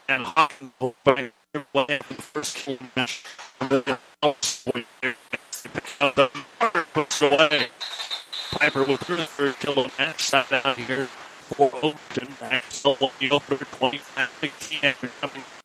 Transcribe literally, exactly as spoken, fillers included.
and Hawkins will bring the first full match under the house. The Piper puts away. Piper with her third kill of match side out here for Oakton. Axel will be over twenty-five sixteen after coming